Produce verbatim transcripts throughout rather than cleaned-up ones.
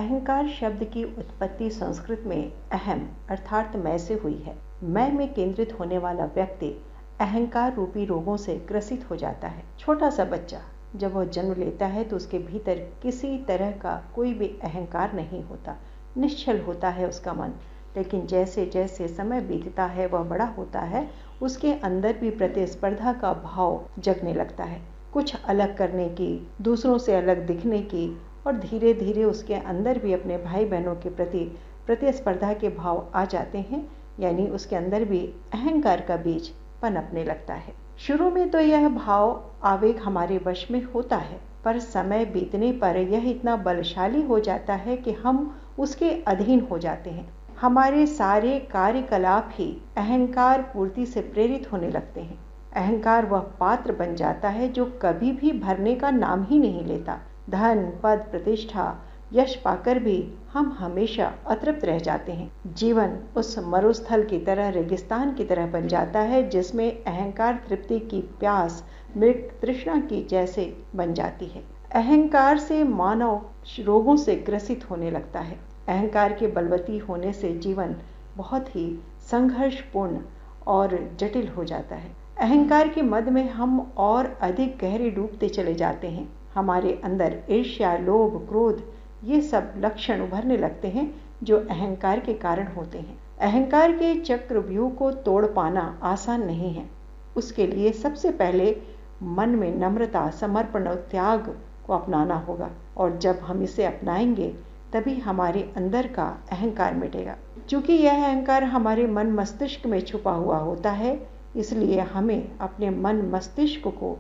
अहंकार शब्द की उत्पत्ति संस्कृत में अहम अर्थात मैं से हुई है। मैं में केंद्रित होने वाला व्यक्ति अहंकार रूपी रोगों से ग्रसित हो जाता है। छोटा सा बच्चा जब वह जन्म लेता है तो उसके भीतर किसी तरह का कोई भी अहंकार नहीं होता, निश्चल होता है उसका मन। लेकिन जैसे जैसे समय बीतता है, वह बड़ा होता है, उसके अंदर भी प्रतिस्पर्धा का भाव जगने लगता है, कुछ अलग करने की, दूसरों से अलग दिखने की, और धीरे धीरे उसके अंदर भी अपने भाई बहनों के प्रति प्रतिस्पर्धा के भाव आ जाते हैं, यानी उसके अंदर भी अहंकार का बीज पनपने लगता है। शुरू में तो यह भाव आवेग हमारे वश में होता है, पर समय बीतने पर यह इतना बलशाली हो जाता है कि हम उसके अधीन हो जाते हैं। हमारे सारे कार्यकलाप ही अहंकार पूर्ति से प्रेरित होने लगते हैं। अहंकार वह पात्र बन जाता है जो कभी भी भरने का नाम ही नहीं लेता। धन, पद, प्रतिष्ठा, यश पाकर भी हम हमेशा अतृप्त रह जाते हैं। जीवन उस मरुस्थल की तरह, रेगिस्तान की तरह बन जाता है जिसमें अहंकार तृप्ति की प्यास मृग तृष्णा की जैसे बन जाती है। अहंकार से मानव रोगों से ग्रसित होने लगता है। अहंकार के बलवती होने से जीवन बहुत ही संघर्षपूर्ण और जटिल हो जाता है। अहंकार के मद में हम और अधिक गहरे डूबते चले जाते हैं। हमारे अंदर ईर्ष्या, लोभ, क्रोध, ये सब लक्षण उभरने लगते हैं जो अहंकार के कारण होते हैं। अहंकार के चक्रव्यूह को तोड़ पाना आसान नहीं है। उसके लिए सबसे पहले मन में नम्रता, समर्पण और त्याग को अपनाना होगा, और जब हम इसे अपनाएंगे तभी हमारे अंदर का अहंकार मिटेगा। क्योंकि यह अहंकार हमारे मन मस्तिष्क में छुपा हुआ होता है, इसलिए हमें अपने मन मस्तिष्क को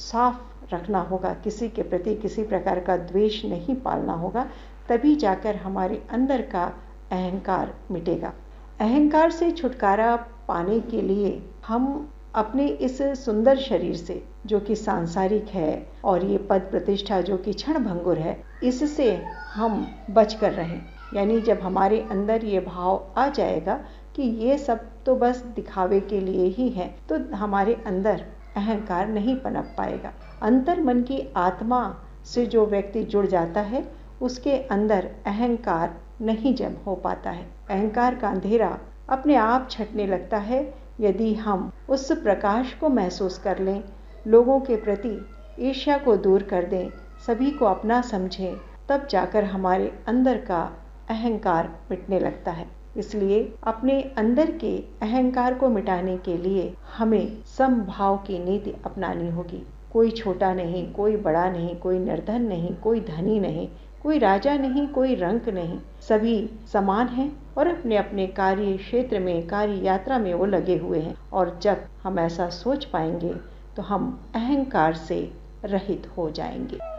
साफ रखना होगा, किसी के प्रति किसी प्रकार का द्वेष नहीं पालना होगा, तभी जाकर हमारे अंदर का अहंकार मिटेगा। अहंकार से छुटकारा पाने के लिए हम अपने इस सुंदर शरीर से, जो कि सांसारिक है, और ये पद प्रतिष्ठा जो कि क्षण भंगुर है, इससे हम बचकर रहें। यानी जब हमारे अंदर ये भाव आ जाएगा कि ये सब तो बस दिखावे के लिए ही है, तो हमारे अंदर अहंकार नहीं पनप पाएगा। अंतर मन की आत्मा से जो व्यक्ति जुड़ जाता है, उसके अंदर अहंकार नहीं जम हो पाता है। अहंकार का अंधेरा अपने आप छटने लगता है यदि हम उस प्रकाश को महसूस कर लें, लोगों के प्रति ईर्ष्या को दूर कर दें, सभी को अपना समझें, तब जाकर हमारे अंदर का अहंकार मिटने लगता है। इसलिए अपने अंदर के अहंकार को मिटाने के लिए हमें समभाव की नीति अपनानी होगी। कोई छोटा नहीं, कोई बड़ा नहीं, कोई निर्धन नहीं, कोई धनी नहीं, कोई राजा नहीं, कोई रंक नहीं, सभी समान हैं और अपने अपने कार्य क्षेत्र में, कार्य यात्रा में वो लगे हुए हैं। और जब हम ऐसा सोच पाएंगे तो हम अहंकार से रहित हो जाएंगे।